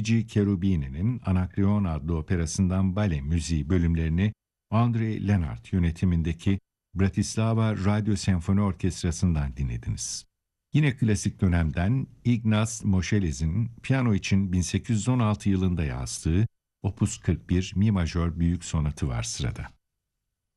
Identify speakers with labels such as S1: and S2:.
S1: Luigi Cherubini'nin Anakreon adlı operasından bale müziği bölümlerini Andrei Lenart yönetimindeki Bratislava Radyo Senfoni Orkestrası'ndan dinlediniz. Yine klasik dönemden Ignaz Moscheles''in piyano için 1816 yılında yazdığı Opus 41 Mi majör büyük sonatı var sırada.